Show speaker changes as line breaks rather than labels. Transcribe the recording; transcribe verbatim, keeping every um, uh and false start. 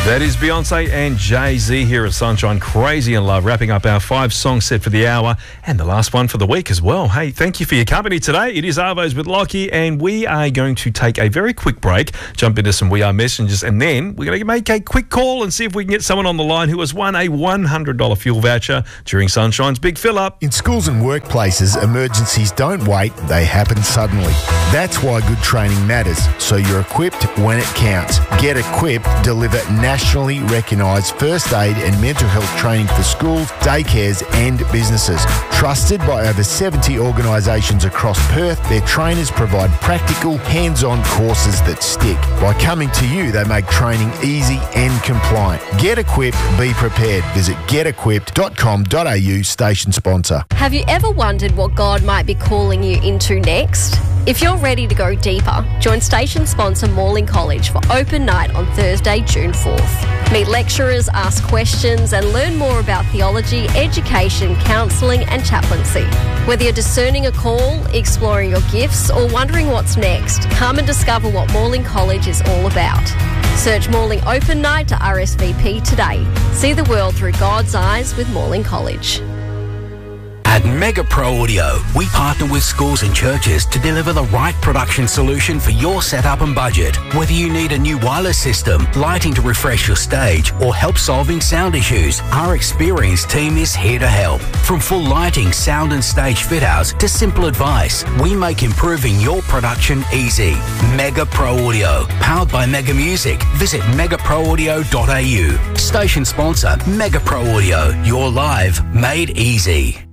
That is Beyonce and Jay-Z here at Sunshine. Crazy in Love, wrapping up our five-song set for the hour and the last one for the week as well. Hey, thank you for your company today. It is Arvos with Lockie, and we are going to take a very quick break, jump into some We Are Messengers, and then we're going to make a quick call and see if we can get someone on the line who has won a one hundred dollars fuel voucher during Sunshine's Big Fill Up.
In schools and workplaces, emergencies don't wait, they happen suddenly. That's why good training matters, so you're equipped when it counts. Get Equipped deliver nationally recognised first aid and mental health training for schools, daycares and businesses. Trusted by over seventy organisations across Perth, their trainers provide practical, hands-on courses that stick. By coming to you, they make training easy and compliant. Get Equipped, be prepared. Visit get equipped dot com dot a u, station sponsor.
Have you ever wondered what God might be calling you into next? If you're ready to go deeper, join station sponsor Morling College for open night on Thursday, June fourth. Meet lecturers, ask questions and learn more about theology, education, counselling and chaplaincy. Whether you're discerning a call, exploring your gifts or wondering what's next, come and discover what Morling College is all about. Search Morling Open Night to R S V P today. See the world through God's eyes with Morling College.
At Mega Pro Audio, we partner with schools and churches to deliver the right production solution for your setup and budget. Whether you need a new wireless system, lighting to refresh your stage, or help solving sound issues, our experienced team is here to help. From full lighting, sound and stage fit-outs to simple advice, we make improving your production easy. Mega Pro Audio, powered by Mega Music. Visit mega pro audio dot a u. Station sponsor, Mega Pro Audio, your live made easy.